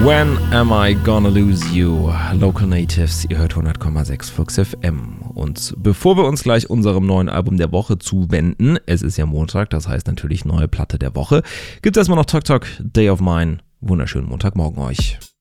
When am I gonna lose you? Local Natives, ihr hört 100,6 Flux FM. Und bevor wir uns gleich unserem neuen Album der Woche zuwenden, es ist ja Montag, das heißt natürlich neue Platte der Woche, gibt es erstmal noch Tok Tok, Day of Mine. Wunderschönen Montagmorgen euch.